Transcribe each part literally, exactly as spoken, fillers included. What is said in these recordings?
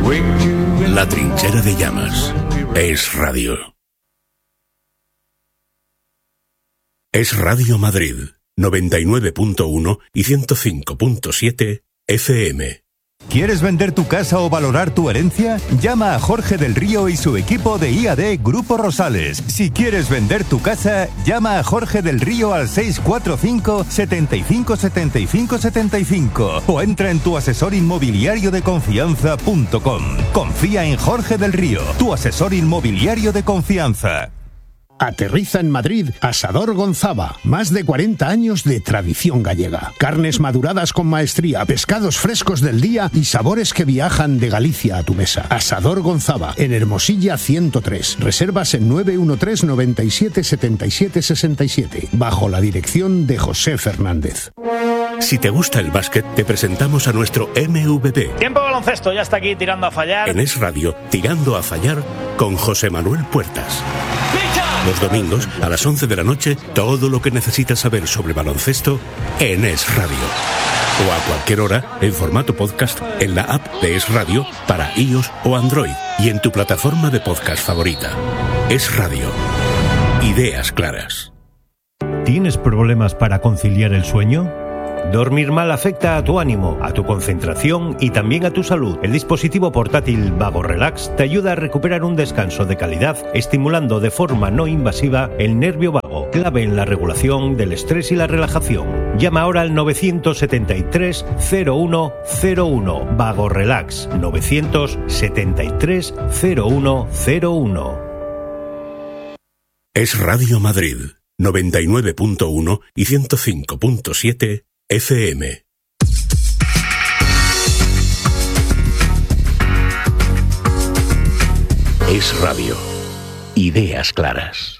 La trinchera de llamas. Es Radio. Es Radio Madrid, noventa y nueve punto uno y ciento cinco punto siete F M. ¿Quieres vender tu casa o valorar tu herencia? Llama a Jorge del Río y su equipo de I A D Grupo Rosales. Si quieres vender tu casa, llama a Jorge del Río al seis cuatro cinco, setenta y cinco, setenta y cinco, setenta y cinco o entra en tu asesor inmobiliario de confianza punto com. Confía en Jorge del Río, tu asesor inmobiliario de confianza. Aterriza en Madrid Asador Gonzava, más de cuarenta años de tradición gallega. Carnes maduradas con maestría, pescados frescos del día y sabores que viajan de Galicia a tu mesa. Asador Gonzava, en Hermosilla ciento tres. Reservas en nueve uno tres, noventa y siete, setenta y siete, sesenta y siete, bajo la dirección de José Fernández. Si te gusta el básquet, te presentamos a nuestro M V P. Tiempo baloncesto, ya está aquí tirando a fallar. En Es Radio, tirando a fallar con José Manuel Puertas. Los domingos, a las once de la noche, todo lo que necesitas saber sobre baloncesto en Es Radio. O a cualquier hora, en formato podcast, en la app de Es Radio para iOS o Android y en tu plataforma de podcast favorita. Es Radio. Ideas claras. ¿Tienes problemas para conciliar el sueño? Dormir mal afecta a tu ánimo, a tu concentración y también a tu salud. El dispositivo portátil Vago Relax te ayuda a recuperar un descanso de calidad, estimulando de forma no invasiva el nervio vago, clave en la regulación del estrés y la relajación. Llama ahora al nueve siete tres, cero uno cero uno. Vago Relax, nueve siete tres, cero uno cero uno. Es Radio Madrid, noventa y nueve punto uno y ciento cinco punto siete F M. Es Radio. Ideas claras.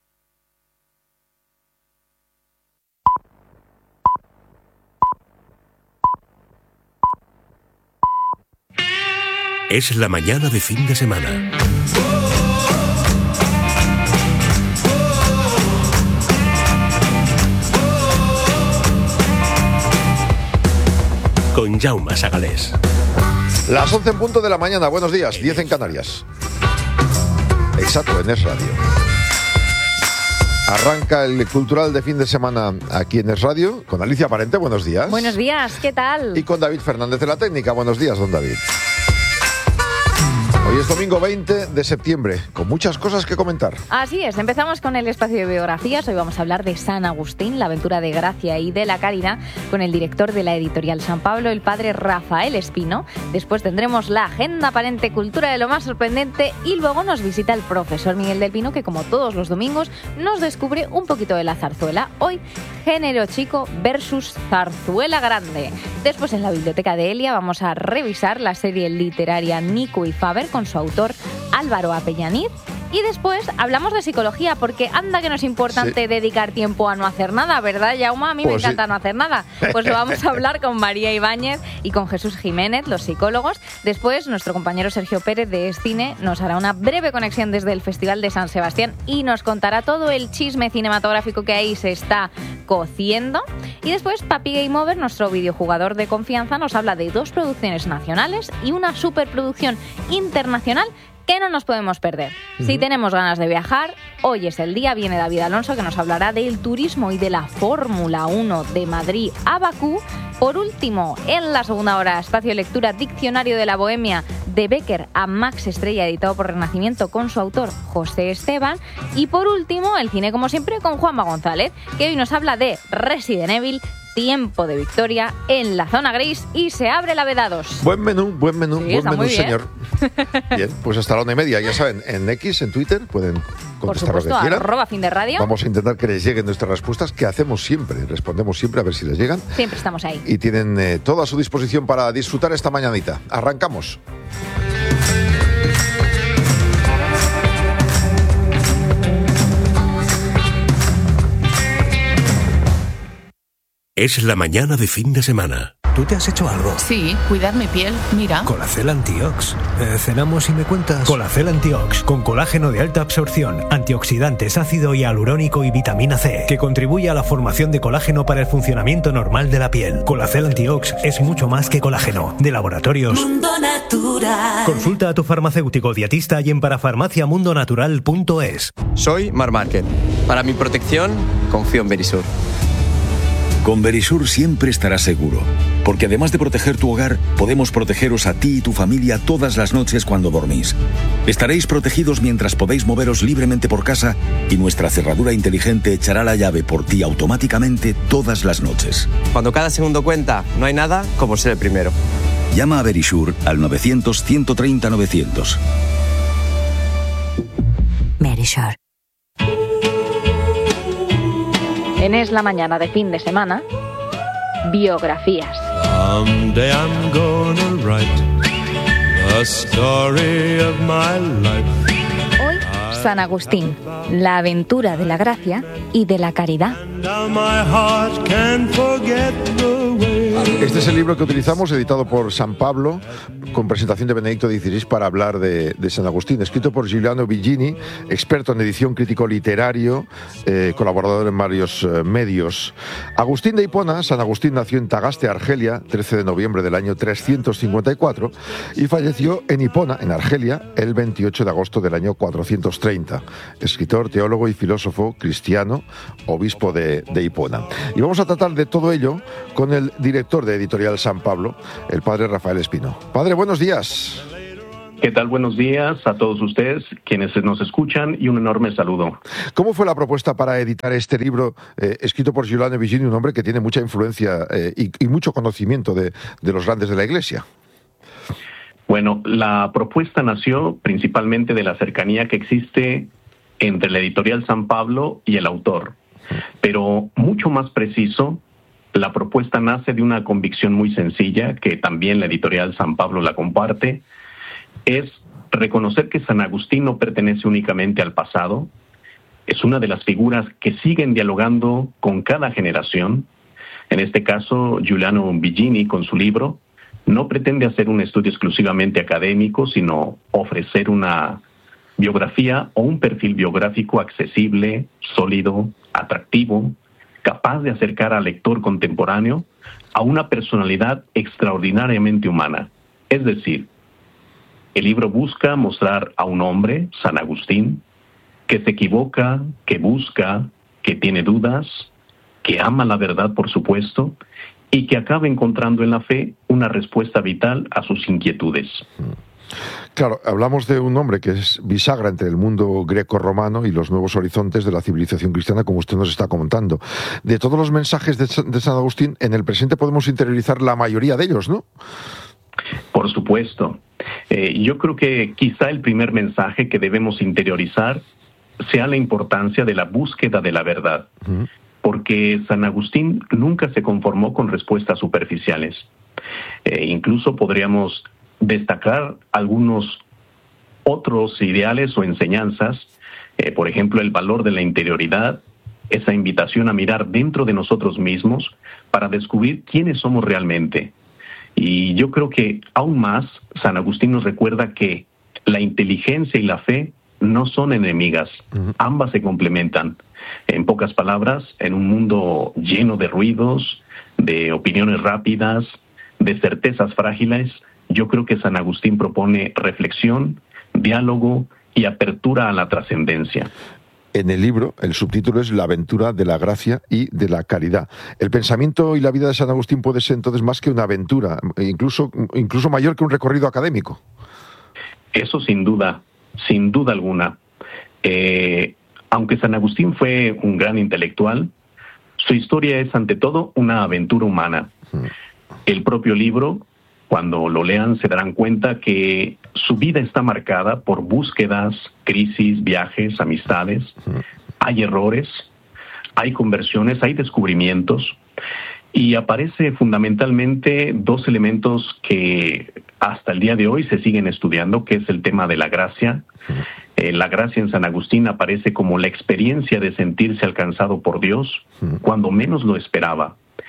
Es la mañana de fin de semana. Con Jaume Sagalés. Las once en punto de la mañana, buenos días, diez en Canarias. Exacto, en Es Radio. Arranca el cultural de fin de semana aquí en Es Radio, con Alicia Parente, buenos días. Buenos días, ¿qué tal? Y con David Fernández de la Técnica, buenos días, don David. Hoy es domingo veinte de septiembre, con muchas cosas que comentar. Así es, empezamos con el espacio de biografías. Hoy vamos a hablar de San Agustín, la aventura de gracia y de la caridad, con el director de la editorial San Pablo, el padre Rafael Espino. Después tendremos la agenda aparente, cultura de lo más sorprendente, y luego nos visita el profesor Miguel del Pino, que como todos los domingos nos descubre un poquito de la zarzuela. Hoy, género chico versus zarzuela grande. Después, en la biblioteca de Elia vamos a revisar la serie literaria Nico y Faber con su autor Álvaro Apellaniz. Y después hablamos de psicología, porque anda que no es importante sí. dedicar tiempo a no hacer nada, ¿verdad, Jaume? A mí pues me encanta sí. no hacer nada. Pues lo vamos a hablar con María Ibáñez y con Jesús Jiménez, los psicólogos. Después, nuestro compañero Sergio Pérez de Es Cine nos hará una breve conexión desde el Festival de San Sebastián y nos contará todo el chisme cinematográfico que ahí se está cociendo. Y después, Papi Game Over, nuestro videojugador de confianza, nos habla de dos producciones nacionales y una superproducción internacional que no nos podemos perder. Uh-huh. Si tenemos ganas de viajar, hoy es el día. Viene David Alonso, que nos hablará del turismo y de la Fórmula uno de Madrid a Bakú. Por último, en la segunda hora, espacio lectura Diccionario de la Bohemia, de Becker a Max Estrella, editado por Renacimiento, con su autor José Esteban. Y por último, el cine, como siempre, con Juanma González, que hoy nos habla de Resident Evil, Tiempo de Victoria, En la Zona Gris y Se abre la veda dos. Buen menú, buen menú, sí, buen menú, bien. señor. Bien, pues hasta la una y media, ya saben, en X, en Twitter, pueden contestar por supuesto, lo que quieran. Arroba fin de radio. Vamos a intentar que les lleguen nuestras respuestas, que hacemos siempre, respondemos siempre a ver si les llegan. Siempre estamos ahí. Y tienen eh, todo a su disposición para disfrutar esta mañanita. Arrancamos. Es la mañana de fin de semana. ¿Tú te has hecho algo? Sí, cuidar mi piel, mira. Colacel Antiox. Eh, cenamos y me cuentas. Colacel Antiox, con colágeno de alta absorción, antioxidantes, ácido hialurónico y vitamina C, que contribuye a la formación de colágeno para el funcionamiento normal de la piel. Colacel Antiox es mucho más que colágeno. De Laboratorios Mundo Natural. Consulta a tu farmacéutico dietista y en parafarmacia mundo natural punto es. Soy Mar Market. Para mi protección, confío en Verisur. Con Verisur siempre estarás seguro, porque además de proteger tu hogar, podemos protegeros a ti y tu familia todas las noches cuando dormís. Estaréis protegidos mientras podéis moveros libremente por casa y nuestra cerradura inteligente echará la llave por ti automáticamente todas las noches. Cuando cada segundo cuenta, no hay nada como ser el primero. Llama a Verisur al novecientos, ciento treinta, novecientos. Verisur. En Es la Mañana de fin de semana, biografías. Someday I'm gonna write a story of my life. Hoy, San Agustín, la aventura de la gracia y de la caridad. Now my heart can forget the way. Este es el libro que utilizamos, editado por San Pablo, con presentación de Benedicto dieciséis, para hablar de, de San Agustín, escrito por Giuliano Vigini, experto en edición, crítico literario, eh, colaborador en varios eh, medios. Agustín de Hipona, San Agustín, nació en Tagaste, Argelia, trece de noviembre del año trescientos cincuenta y cuatro, y falleció en Hipona, en Argelia, el veintiocho de agosto del año cuatrocientos treinta. Escritor, teólogo y filósofo cristiano, obispo de, de Hipona. Y vamos a tratar de todo ello con el director de Editorial San Pablo, el padre Rafael Espino. Padre, buenos días. ¿Qué tal? Buenos días a todos ustedes, quienes nos escuchan, y un enorme saludo. ¿Cómo fue la propuesta para editar este libro eh, escrito por Giuliano Vigini, un hombre que tiene mucha influencia eh, y, y mucho conocimiento de, de los grandes de la Iglesia? Bueno, la propuesta nació principalmente de la cercanía que existe entre la Editorial San Pablo y el autor. Pero mucho más preciso, la propuesta nace de una convicción muy sencilla, que también la Editorial San Pablo la comparte, es reconocer que San Agustín no pertenece únicamente al pasado, es una de las figuras que siguen dialogando con cada generación. En este caso, Giuliano Vigini, con su libro, no pretende hacer un estudio exclusivamente académico, sino ofrecer una biografía o un perfil biográfico accesible, sólido, atractivo, capaz de acercar al lector contemporáneo a una personalidad extraordinariamente humana. Es decir, el libro busca mostrar a un hombre, San Agustín, que se equivoca, que busca, que tiene dudas, que ama la verdad, por supuesto, y que acaba encontrando en la fe una respuesta vital a sus inquietudes. Claro, hablamos de un hombre que es bisagra entre el mundo greco-romano y los nuevos horizontes de la civilización cristiana, como usted nos está comentando. De todos los mensajes de, de San Agustín, en el presente podemos interiorizar la mayoría de ellos, ¿no? Por supuesto. Eh, yo creo que quizá el primer mensaje que debemos interiorizar sea la importancia de la búsqueda de la verdad. Uh-huh. Porque San Agustín nunca se conformó con respuestas superficiales. Eh, incluso podríamos destacar algunos otros ideales o enseñanzas, eh, por ejemplo, el valor de la interioridad, esa invitación a mirar dentro de nosotros mismos para descubrir quiénes somos realmente. Y yo creo que aún más, San Agustín nos recuerda que la inteligencia y la fe no son enemigas, uh-huh. Ambas se complementan. En pocas palabras, en un mundo lleno de ruidos, de opiniones rápidas, de certezas frágiles, yo creo que San Agustín propone reflexión, diálogo y apertura a la trascendencia. En el libro, el subtítulo es La aventura de la gracia y de la caridad. El pensamiento y la vida de San Agustín puede ser entonces más que una aventura, incluso, incluso mayor que un recorrido académico. Eso sin duda, sin duda alguna. Eh, aunque San Agustín fue un gran intelectual, su historia es ante todo una aventura humana. Hmm. El propio libro, cuando lo lean, se darán cuenta que su vida está marcada por búsquedas, crisis, viajes, amistades. Uh-huh. Hay errores, hay conversiones, hay descubrimientos. Y aparece fundamentalmente dos elementos que hasta el día de hoy se siguen estudiando, que es el tema de la gracia. Uh-huh. Eh, la gracia en San Agustín aparece como la experiencia de sentirse alcanzado por Dios uh-huh. cuando menos lo esperaba.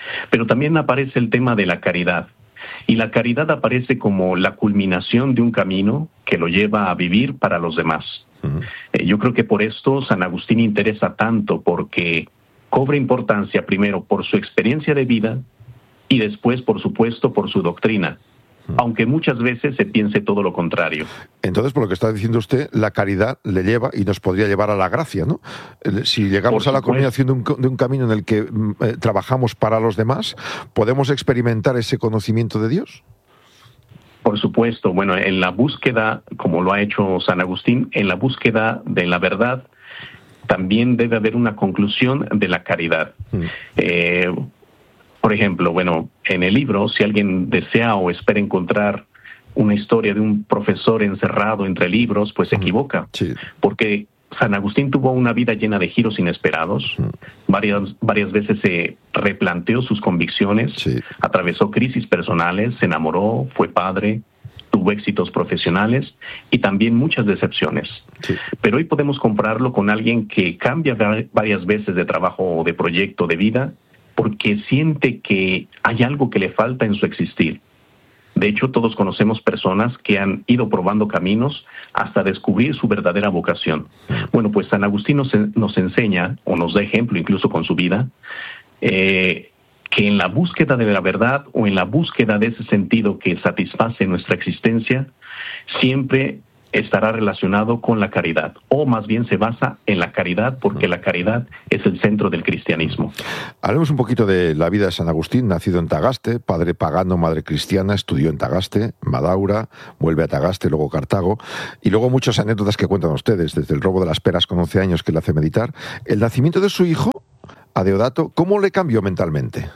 Pero también aparece el tema de la caridad. Y la caridad aparece como la culminación de un camino que lo lleva a vivir para los demás. Uh-huh. Eh, yo creo que por esto San Agustín interesa tanto, porque cobra importancia primero por su experiencia de vida y después, por supuesto, por su doctrina, aunque muchas veces se piense todo lo contrario. Entonces, por lo que está diciendo usted, la caridad le lleva y nos podría llevar a la gracia, ¿no? Si llegamos a la culminación de un, de un camino en el que eh, trabajamos para los demás, ¿podemos experimentar ese conocimiento de Dios? Por supuesto. Bueno, en la búsqueda, como lo ha hecho San Agustín, en la búsqueda de la verdad, también debe haber una conclusión de la caridad. Mm. Eh, Por ejemplo, bueno, en el libro, si alguien desea o espera encontrar una historia de un profesor encerrado entre libros, pues se equivoca. Sí. Porque San Agustín tuvo una vida llena de giros inesperados. Mm. Varias, varias veces se replanteó sus convicciones, sí. Atravesó crisis personales, se enamoró, fue padre, tuvo éxitos profesionales y también muchas decepciones. Sí. Pero hoy podemos compararlo con alguien que cambia varias veces de trabajo o de proyecto de vida, porque siente que hay algo que le falta en su existir. De hecho, todos conocemos personas que han ido probando caminos hasta descubrir su verdadera vocación. Bueno, pues San Agustín nos, nos enseña, o nos da ejemplo incluso con su vida, eh, que en la búsqueda de la verdad o en la búsqueda de ese sentido que satisface nuestra existencia, siempre estará relacionado con la caridad, o más bien se basa en la caridad, porque la caridad es el centro del cristianismo. Hablemos un poquito de la vida de San Agustín, nacido en Tagaste, padre pagano, madre cristiana, estudió en Tagaste, Madaura, vuelve a Tagaste, luego Cartago, y luego muchas anécdotas que cuentan ustedes, desde el robo de las peras con once años que le hace meditar. El nacimiento de su hijo, Adeodato, ¿cómo le cambió mentalmente?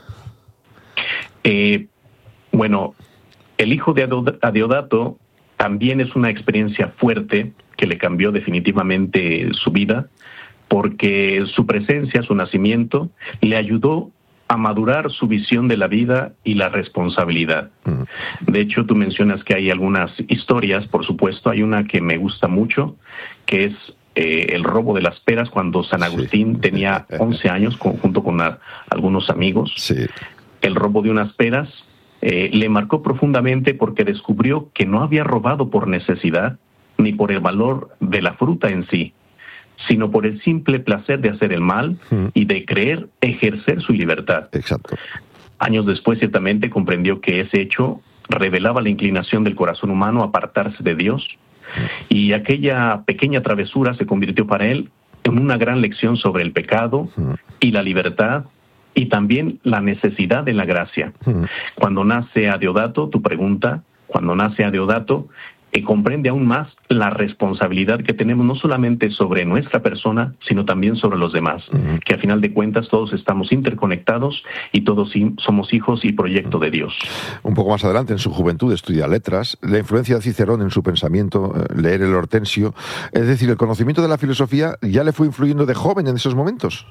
Eh, bueno, el hijo de Adeodato también es una experiencia fuerte que le cambió definitivamente su vida, porque su presencia, su nacimiento, le ayudó a madurar su visión de la vida y la responsabilidad. De hecho, tú mencionas que hay algunas historias, por supuesto, hay una que me gusta mucho, que es eh, el robo de las peras cuando San Agustín sí. tenía once años, con, junto con a, algunos amigos. Sí. El robo de unas peras Eh, le marcó profundamente porque descubrió que no había robado por necesidad ni por el valor de la fruta en sí, sino por el simple placer de hacer el mal mm. y de creer ejercer su libertad. Exacto. Años después, ciertamente, comprendió que ese hecho revelaba la inclinación del corazón humano a apartarse de Dios, mm. y aquella pequeña travesura se convirtió para él en una gran lección sobre el pecado mm. y la libertad, y también la necesidad de la gracia. Hmm. Cuando nace Adeodato, tu pregunta, cuando nace Adeodato, eh, comprende aún más la responsabilidad que tenemos no solamente sobre nuestra persona, sino también sobre los demás, hmm. que a final de cuentas todos estamos interconectados y todos somos hijos y proyecto de Dios. Un poco más adelante, en su juventud, estudia letras, la influencia de Cicerón en su pensamiento, leer el Hortensio, es decir, el conocimiento de la filosofía ya le fue influyendo de joven en esos momentos.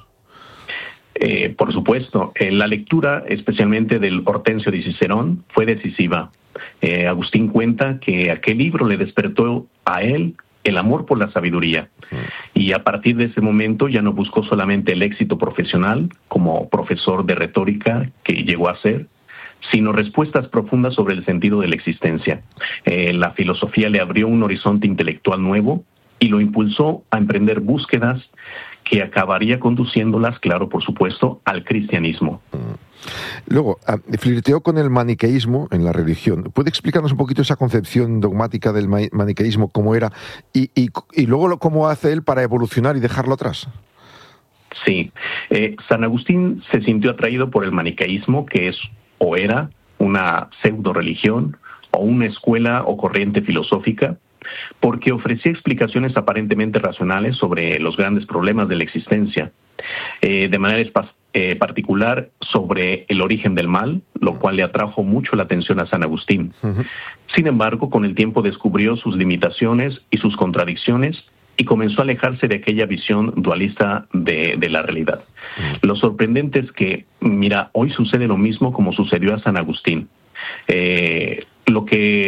Eh, por supuesto, eh, la lectura, especialmente del Hortensio de Cicerón, fue decisiva. Eh, Agustín cuenta que aquel libro le despertó a él el amor por la sabiduría. Y a partir de ese momento ya no buscó solamente el éxito profesional como profesor de retórica que llegó a ser, sino respuestas profundas sobre el sentido de la existencia. Eh, la filosofía le abrió un horizonte intelectual nuevo y lo impulsó a emprender búsquedas que acabaría conduciéndolas, claro, por supuesto, al cristianismo. Luego, flirteó con el maniqueísmo en la religión. ¿Puede explicarnos un poquito esa concepción dogmática del maniqueísmo, cómo era, y, y, y luego cómo hace él para evolucionar y dejarlo atrás? Sí. Eh, San Agustín se sintió atraído por el maniqueísmo, que es o era una pseudo-religión o una escuela o corriente filosófica, porque ofrecía explicaciones aparentemente racionales sobre los grandes problemas de la existencia, eh, de manera espa- eh, particular sobre el origen del mal, lo cual le atrajo mucho la atención a San Agustín. Uh-huh. Sin embargo, con el tiempo descubrió sus limitaciones y sus contradicciones y comenzó a alejarse de aquella visión dualista de, de la realidad. Uh-huh. Lo sorprendente es que, mira, hoy sucede lo mismo como sucedió a San Agustín. Eh, lo que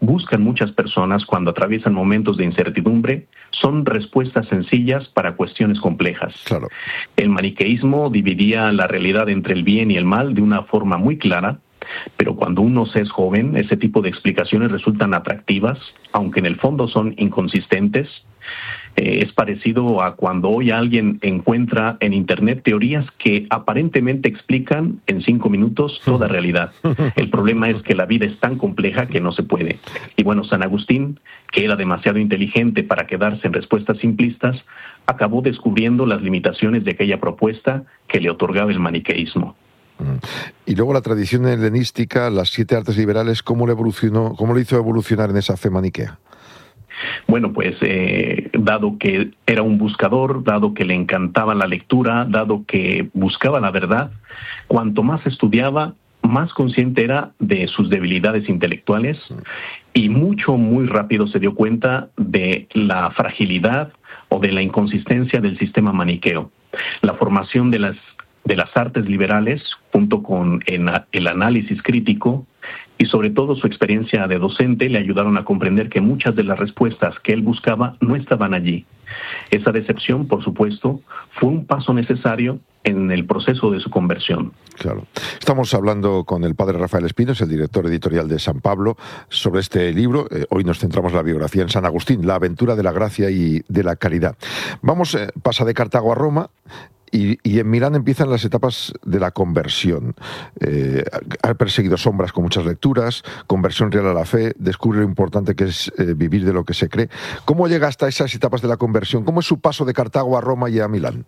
buscan muchas personas cuando atraviesan momentos de incertidumbre son respuestas sencillas para cuestiones complejas. Claro. El maniqueísmo dividía la realidad entre el bien y el mal de una forma muy clara, pero cuando uno se es joven, ese tipo de explicaciones resultan atractivas, aunque en el fondo son inconsistentes. Eh, es parecido a cuando hoy alguien encuentra en Internet teorías que aparentemente explican en cinco minutos toda realidad. El problema es que la vida es tan compleja que no se puede. Y bueno, San Agustín, que era demasiado inteligente para quedarse en respuestas simplistas, acabó descubriendo las limitaciones de aquella propuesta que le otorgaba el maniqueísmo. Y luego la tradición helenística, las siete artes liberales, ¿cómo le evolucionó, cómo le hizo evolucionar en esa fe maniquea? Bueno, pues eh, dado que era un buscador, dado que le encantaba la lectura, dado que buscaba la verdad, cuanto más estudiaba, más consciente era de sus debilidades intelectuales y mucho, muy rápido se dio cuenta de la fragilidad o de la inconsistencia del sistema maniqueo. La formación de las, de las artes liberales, junto con el análisis crítico, y sobre todo su experiencia de docente le ayudaron a comprender que muchas de las respuestas que él buscaba no estaban allí. Esa decepción, por supuesto, fue un paso necesario en el proceso de su conversión. Claro. Estamos hablando con el padre Rafael Espinos, el director editorial de San Pablo, sobre este libro. Eh, hoy nos centramos en la biografía en San Agustín, la aventura de la gracia y de la caridad. Vamos, eh, pasa de Cartago a Roma. Y, y en Milán empiezan las etapas de la conversión. Eh, ha perseguido sombras con muchas lecturas, conversión real a la fe, descubre lo importante que es eh, vivir de lo que se cree. ¿Cómo llega hasta esas etapas de la conversión? ¿Cómo es su paso de Cartago a Roma y a Milán?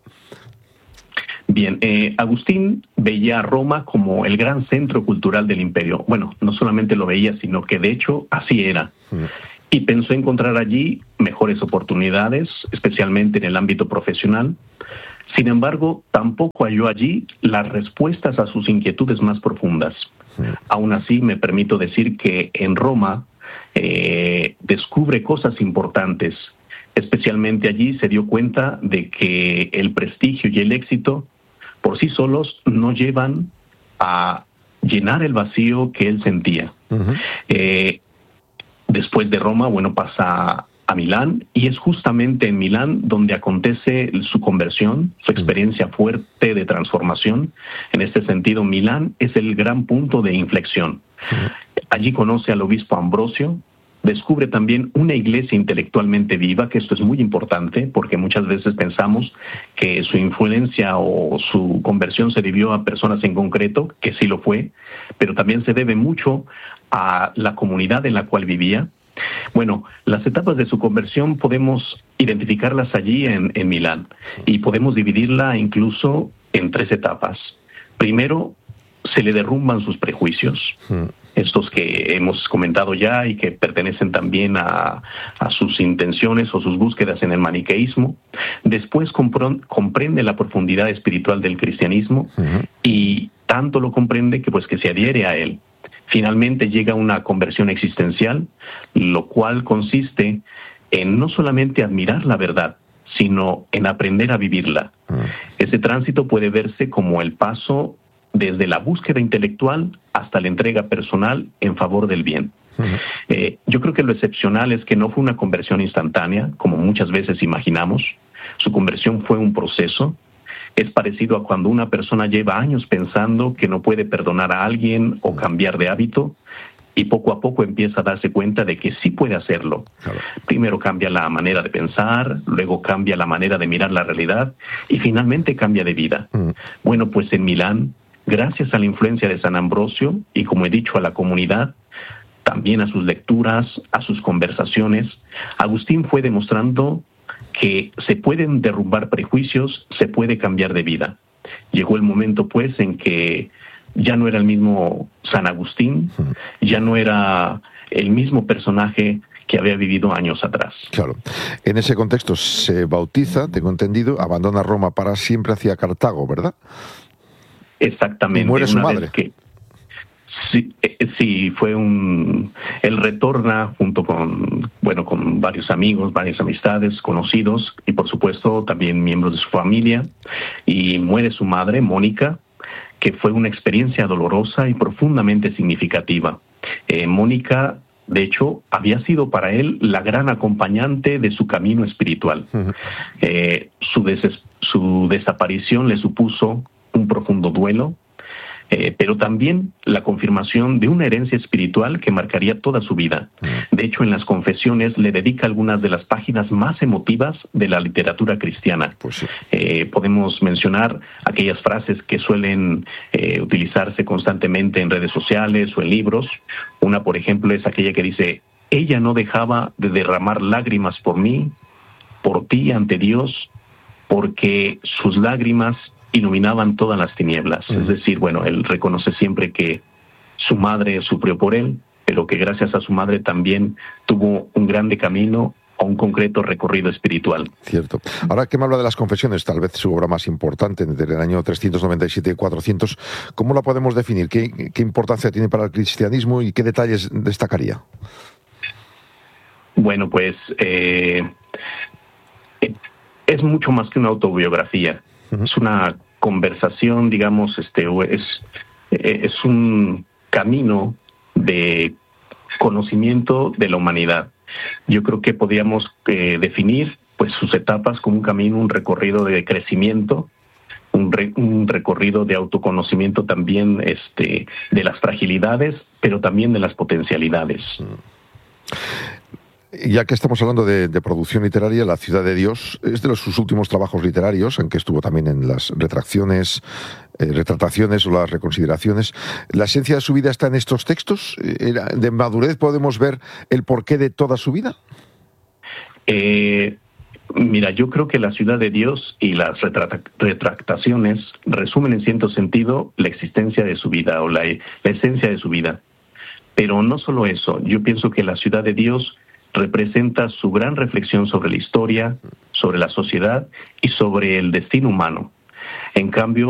Bien, eh, Agustín veía a Roma como el gran centro cultural del imperio. Bueno, no solamente lo veía, sino que de hecho así era. Mm. Y pensó encontrar allí mejores oportunidades, especialmente en el ámbito profesional. Sin embargo, tampoco halló allí las respuestas a sus inquietudes más profundas. Sí. Aún así, me permito decir que en Roma eh, descubre cosas importantes. Especialmente allí se dio cuenta de que el prestigio y el éxito por sí solos no llevan a llenar el vacío que él sentía. Uh-huh. Eh, después de Roma, bueno, pasa a Milán, y es justamente en Milán donde acontece su conversión, su experiencia fuerte de transformación. En este sentido, Milán es el gran punto de inflexión. Allí conoce al obispo Ambrosio, descubre también una iglesia intelectualmente viva, que esto es muy importante, porque muchas veces pensamos que su influencia o su conversión se debió a personas en concreto, que sí lo fue, pero también se debe mucho a la comunidad en la cual vivía. Bueno, las etapas de su conversión podemos identificarlas allí en, en Milán, y podemos dividirla incluso en tres etapas. Primero, se le derrumban sus prejuicios, mm. estos que hemos comentado ya y que pertenecen también a, a sus intenciones o sus búsquedas en el maniqueísmo. Después compr- comprende la profundidad espiritual del cristianismo, mm. y tanto lo comprende que, pues, que se adhiere a él. Finalmente llega una conversión existencial, lo cual consiste en no solamente admirar la verdad, sino en aprender a vivirla. Mm. Ese tránsito puede verse como el paso desde la búsqueda intelectual hasta la entrega personal en favor del bien. Uh-huh. Eh, yo creo que lo excepcional es que no fue una conversión instantánea, como muchas veces imaginamos. Su conversión fue un proceso. Es parecido a cuando una persona lleva años pensando que no puede perdonar a alguien o cambiar de hábito, y poco a poco empieza a darse cuenta de que sí puede hacerlo. Claro. Primero cambia la manera de pensar, luego cambia la manera de mirar la realidad, y finalmente cambia de vida. Uh-huh. Bueno, pues en Milán, gracias a la influencia de San Ambrosio y, como he dicho, a la comunidad, también a sus lecturas, a sus conversaciones, Agustín fue demostrando que se pueden derrumbar prejuicios, se puede cambiar de vida. Llegó el momento, pues, en que ya no era el mismo San Agustín, ya no era el mismo personaje que había vivido años atrás. Claro. En ese contexto se bautiza, tengo entendido, abandona Roma para siempre hacia Cartago, ¿verdad? Exactamente. Y muere su madre. Que, sí, eh, sí, fue un... Él retorna junto con, bueno, con varios amigos, varias amistades, conocidos, y por supuesto también miembros de su familia, y muere su madre, Mónica, que fue una experiencia dolorosa y profundamente significativa. Eh, Mónica De hecho, había sido para él la gran acompañante de su camino espiritual. Uh-huh. Eh, su, des- su desaparición le supuso un profundo duelo, eh, pero también la confirmación de una herencia espiritual que marcaría toda su vida. Uh-huh. De hecho, en las confesiones le dedica algunas de las páginas más emotivas de la literatura cristiana. Pues sí. eh, podemos mencionar aquellas frases que suelen eh, utilizarse constantemente en redes sociales o en libros. Una, por ejemplo, es aquella que dice: ella no dejaba de derramar lágrimas por mí, por ti ante Dios, porque sus lágrimas iluminaban todas las tinieblas. Mm. Es decir, bueno, él reconoce siempre que su madre sufrió por él, pero que gracias a su madre también tuvo un grande camino a un concreto recorrido espiritual. Cierto. Ahora que me habla de las confesiones, tal vez su obra más importante, desde el año trescientos noventa y siete y cuatrocientos, ¿cómo la podemos definir? ¿Qué, qué importancia tiene para el cristianismo y qué detalles destacaría? Bueno, pues eh, es mucho más que una autobiografía. Uh-huh. Es una conversación, digamos, este, es, es un camino de conocimiento de la humanidad. Yo creo que podríamos eh, definir pues sus etapas como un camino, un recorrido de crecimiento, un, re, un recorrido de autoconocimiento también este, de las fragilidades, pero también de las potencialidades. Ya que estamos hablando de, de producción literaria, La ciudad de Dios es de los, sus últimos trabajos literarios, aunque estuvo también en las retracciones, eh, retrataciones o las reconsideraciones. ¿La esencia de su vida está en estos textos? ¿De madurez podemos ver el porqué de toda su vida? Eh, mira, yo creo que La ciudad de Dios y las retrata- retractaciones resumen en cierto sentido la existencia de su vida o la, la esencia de su vida. Pero no solo eso, yo pienso que La ciudad de Dios representa su gran reflexión sobre la historia, sobre la sociedad y sobre el destino humano. En cambio,